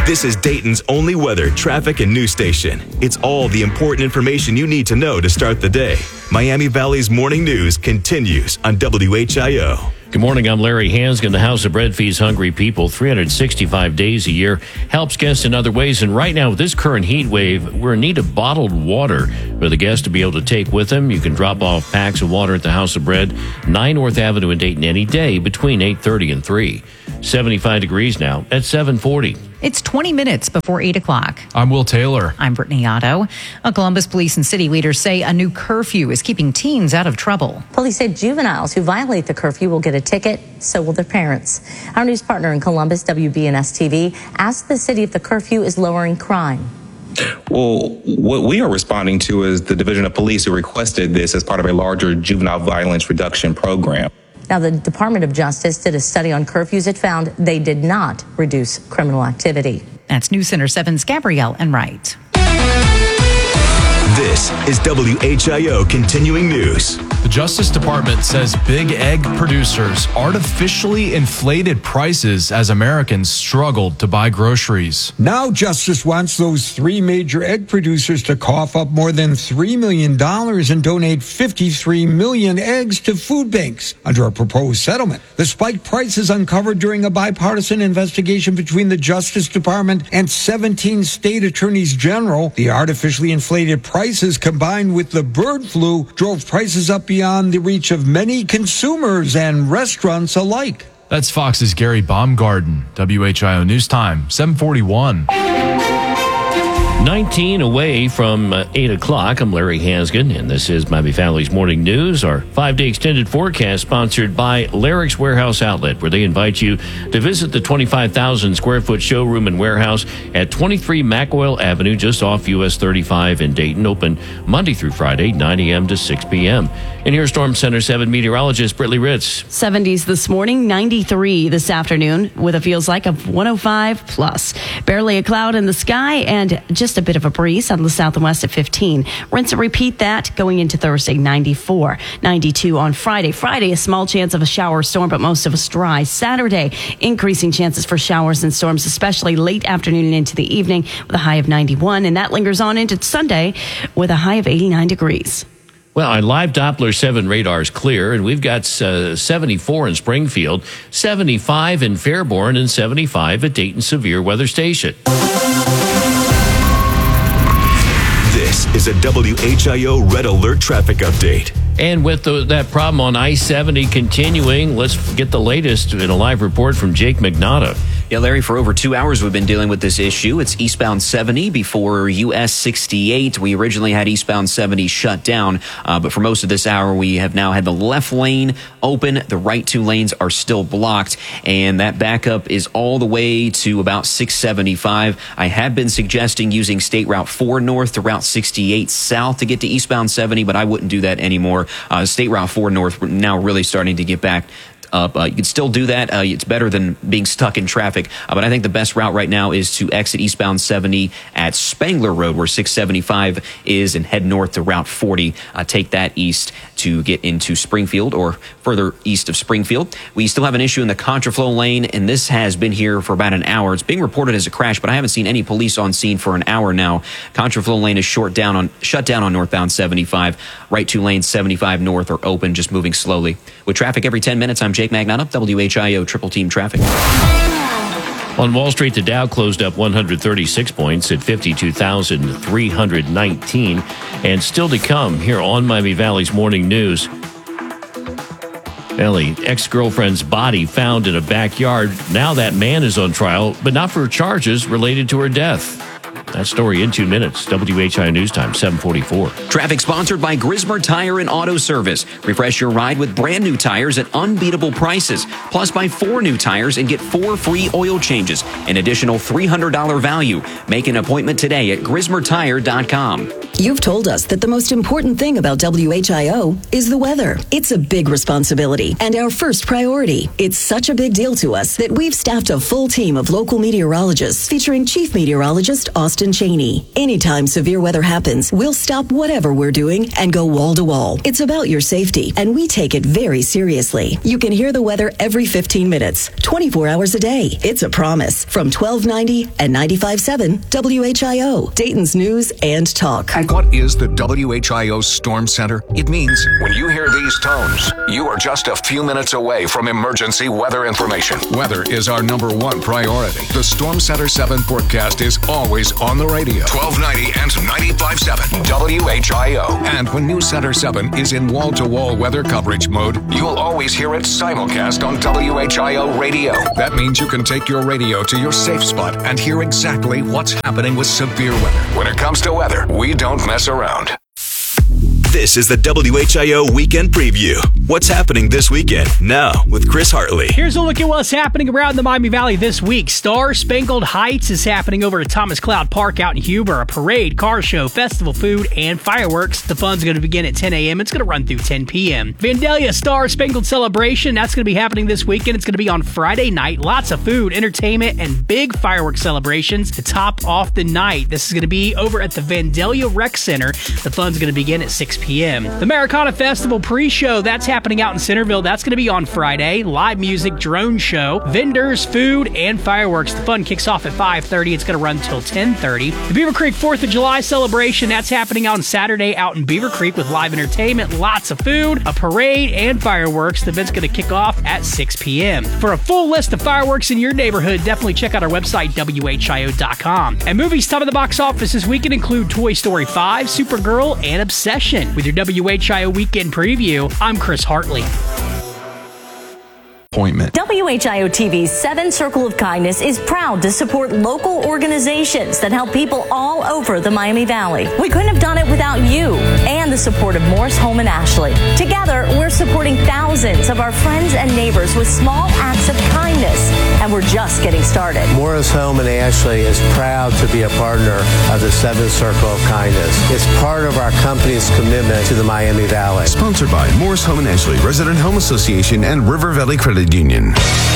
This is Dayton's only weather, traffic, and news station. It's all the important information you need to know to start the day. Miami Valley's Morning News continues on WHIO. Good morning, I'm Larry Hansgen. The House of Bread feeds hungry people 365 days a year, helps guests in other ways. And right now, with this current heat wave, we're in need of bottled water for the guests to be able to take with them. You can drop off packs of water at the House of Bread, 9 North Avenue in Dayton any day between 8:30 and 3. 75 degrees now at 7:40. It's 20 minutes before 8 o'clock. I'm Will Taylor. I'm Brittany Otto. Columbus police and city leaders say a new curfew is keeping teens out of trouble. Police say juveniles who violate the curfew will get a ticket, so will their parents. Our news partner in Columbus, WBNS TV, asked the city if the curfew is lowering crime. Well, what we are responding to is the Division of Police who requested this as part of a larger juvenile violence reduction program. Now, the Department of Justice did a study on curfews. It found they did not reduce criminal activity. That's News Center 7's Gabrielle Enright. This is WHIO Continuing News. The Justice Department says big egg producers artificially inflated prices as Americans struggled to buy groceries. Now Justice wants those three major egg producers to cough up more than $3 million and donate 53 million eggs to food banks under a proposed settlement. The spiked prices uncovered during a bipartisan investigation between the Justice Department and 17 state attorneys general. The artificially inflated prices combined with the bird flu drove prices up beyond the reach of many consumers and restaurants alike. That's Fox's Gary Baumgarten. WHIO News Time, 7:41. 19 away from 8 o'clock. I'm Larry Hansgen, and this is Miami Valley's Morning News. Our 5-day extended forecast sponsored by Larrick's Warehouse Outlet, where they invite you to visit the 25,000 square foot showroom and warehouse at 23 McOil Avenue, just off US 35 in Dayton. Open Monday through Friday, 9 a.m. to 6 p.m. And here's Storm Center 7 meteorologist Brittany Ritz. 70s this morning, 93 this afternoon, with a feels like of 105 plus. Barely a cloud in the sky and just a bit of a breeze on the south and west at 15. Rinse and repeat that going into Thursday, 94. 92 on Friday. Friday, a small chance of a shower or storm, but most of us dry. Saturday, increasing chances for showers and storms, especially late afternoon and into the evening, with a high of 91. And that lingers on into Sunday with a high of 89 degrees. Well, our live Doppler 7 radar is clear, and we've got 74 in Springfield, 75 in Fairborn, and 75 at Dayton Severe Weather Station. This is a WHIO Red Alert traffic update. And with that problem on I-70 continuing, let's get the latest in a live report from Jake Magnotta. Yeah, Larry, for over 2 hours we've been dealing with this issue. It's eastbound 70 before US 68. We originally had eastbound 70 shut down, but for most of this hour we have now had the left lane open. The right two lanes are still blocked, and that backup is all the way to about 675. I have been suggesting using State Route 4 north to Route 68 south to get to eastbound 70, but I wouldn't do that anymore. State Route 4 north now really starting to get back up. You can still do that. It's better than being stuck in traffic. But I think the best route right now is to exit eastbound 70 at Spangler Road, where 675 is, and head north to Route 40. Take that east to get into Springfield or further east of Springfield. We still have an issue in the contraflow lane, and this has been here for about an hour. It's being reported as a crash, but I haven't seen any police on scene for an hour now. Contraflow lane is shut down on northbound 75. Right two lanes, 75 north, are open, just moving slowly. With traffic every 10 minutes, I'm Jake Magnotta, WHIO Triple Team Traffic. On Wall Street, the Dow closed up 136 points at 52,319. And still to come here on Miami Valley's Morning News. Ellie, ex-girlfriend's body found in a backyard. Now that man is on trial, but not for charges related to her death. That story in 2 minutes. WHIO News Time, 7:44. Traffic sponsored by Grismer Tire and Auto Service. Refresh your ride with brand new tires at unbeatable prices. Plus, buy 4 new tires and get 4 free oil changes. An additional $300 value. Make an appointment today at GrismerTire.com. You've told us that the most important thing about WHIO is the weather. It's a big responsibility and our first priority. It's such a big deal to us that we've staffed a full team of local meteorologists featuring Chief Meteorologist Austin Cheney. Anytime severe weather happens, we'll stop whatever we're doing and go wall to wall. It's about your safety, and we take it very seriously. You can hear the weather every 15 minutes, 24 hours a day. It's a promise. From 1290 and 95.7 WHIO, Dayton's News and Talk. And what is the WHIO Storm Center? It means when you hear these tones, you are just a few minutes away from emergency weather information. Weather is our number one priority. The Storm Center 7 forecast is always on the radio. 1290 and 95.7 WHIO. And when News Center 7 is in wall-to-wall weather coverage mode, you'll always hear it simulcast on WHIO radio. That means you can take your radio to your safe spot and hear exactly what's happening with severe weather. When it comes to weather, we don't mess around. This is the WHIO Weekend Preview. What's happening this weekend? Now with Chris Hartley. Here's a look at what's happening around the Miami Valley this week. Star Spangled Heights is happening over at Thomas Cloud Park out in Huber. A parade, car show, festival food, and fireworks. The fun's going to begin at 10 a.m. It's going to run through 10 p.m. Vandalia Star Spangled Celebration. That's going to be happening this weekend. It's going to be on Friday night. Lots of food, entertainment, and big fireworks celebrations to top off the night. This is going to be over at the Vandalia Rec Center. The fun's going to begin at 6 p.m. The Americana Festival pre-show, that's happening out in Centerville. That's going to be on Friday. Live music, drone show, vendors, food, and fireworks. The fun kicks off at 5:30. It's going to run till 10:30. The Beaver Creek 4th of July celebration, that's happening on Saturday out in Beaver Creek with live entertainment, lots of food, a parade, and fireworks. The event's going to kick off at 6 p.m. For a full list of fireworks in your neighborhood, definitely check out our website, WHIO.com. And movies top of the box office this weekend include Toy Story 5, Supergirl, and Obsession. With your WHIO Weekend Preview, I'm Chris Hartley. WHIO TV's 7 Circle of Kindness is proud to support local organizations that help people all over the Miami Valley. We couldn't have done it without you and the support of Morris Home and Ashley. Together, we're supporting thousands of our friends and neighbors with small acts of kindness, and we're just getting started. Morris Home and Ashley is proud to be a partner of the 7 Circle of Kindness. It's part of our company's commitment to the Miami Valley. Sponsored by Morris Home and Ashley, Resident Home Association, and River Valley Credit Union.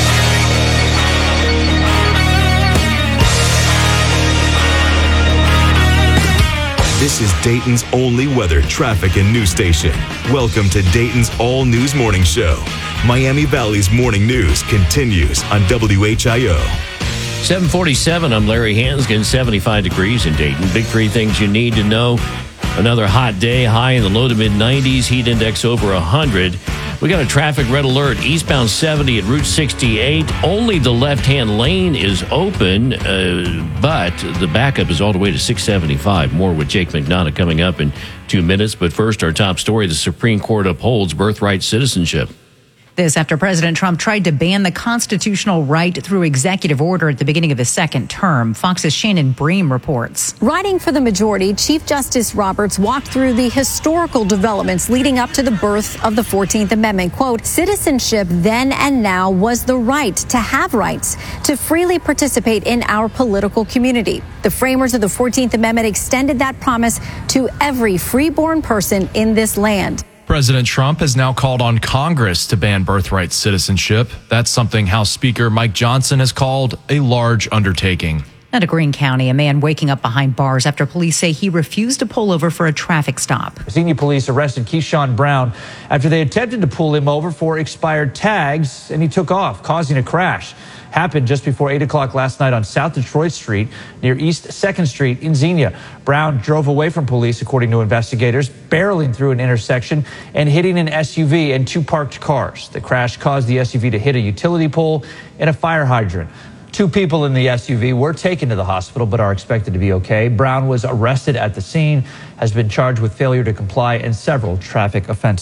This is Dayton's only weather, traffic, and news station. Welcome to Dayton's All News Morning Show. Miami Valley's morning news continues on WHIO. 747, I'm Larry Hansgen, 75 degrees in Dayton. Big 3 things you need to know. Another hot day, high in the low to mid-90s, heat index over 100. We got a traffic red alert, eastbound 70 at Route 68. Only the left-hand lane is open, but the backup is all the way to 675. More with Jake McDonough coming up in 2 minutes. But first, our top story, the Supreme Court upholds birthright citizenship. This after President Trump tried to ban the constitutional right through executive order at the beginning of his second term. Fox's Shannon Bream reports. Writing for the majority, Chief Justice Roberts walked through the historical developments leading up to the birth of the 14th Amendment. Quote, citizenship then and now was the right to have rights, to freely participate in our political community. The framers of the 14th Amendment extended that promise to every freeborn person in this land. President Trump has now called on Congress to ban birthright citizenship. That's something House Speaker Mike Johnson has called a large undertaking. Out of Greene County, a man waking up behind bars after police say he refused to pull over for a traffic stop. Senior police arrested Keyshawn Brown after they attempted to pull him over for expired tags, and he took off, causing a crash. Happened just before 8 o'clock last night on South Detroit Street near East 2nd Street in Xenia. Brown drove away from police, according to investigators, barreling through an intersection and hitting an SUV and 2 parked cars. The crash caused the SUV to hit a utility pole and a fire hydrant. 2 people in the SUV were taken to the hospital but are expected to be okay. Brown was arrested at the scene, has been charged with failure to comply and several traffic offenses.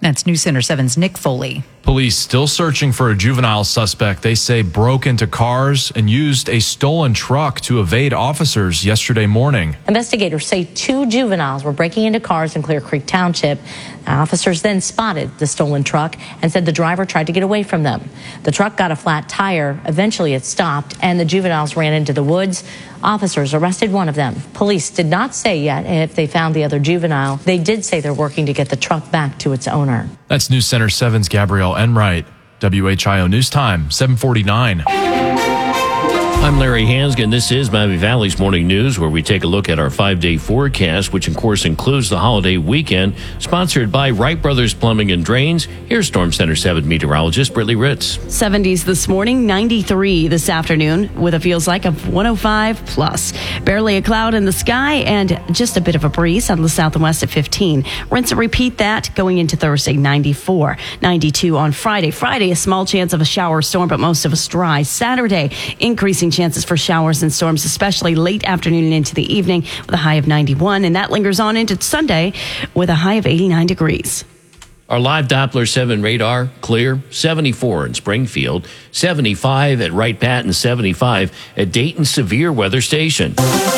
That's News Center 7's Nick Foley. Police still searching for a juvenile suspect they say broke into cars and used a stolen truck to evade officers yesterday morning. Investigators say 2 juveniles were breaking into cars in Clear Creek Township. Officers then spotted the stolen truck and said the driver tried to get away from them. The truck got a flat tire. Eventually it stopped and the juveniles ran into the woods. Officers arrested one of them. Police did not say yet if they found the other juvenile. They did say they're working to get the truck back to its owner. That's News Center 7's Gabrielle Enright. WHIO News Time, 7:49. I'm Larry Hansgen. This is Miami Valley's Morning News, where we take a look at our 5-day forecast, which of course includes the holiday weekend, sponsored by Wright Brothers Plumbing and Drains. Here's Storm Center 7 meteorologist Brittany Ritz. 70s this morning, 93 this afternoon, with a feels like of 105 plus. Barely a cloud in the sky and just a bit of a breeze on the south and west at 15. Rinse and repeat that going into Thursday, 94. 92 on Friday. Friday, a small chance of a shower or storm, but most of us dry. Saturday, increasing chances for showers and storms, especially late afternoon and into the evening, with a high of 91. And that lingers on into Sunday with a high of 89 degrees. Our live Doppler 7 radar, clear, 74 in Springfield, 75 at Wright Patton, 75 at Dayton Severe Weather Station.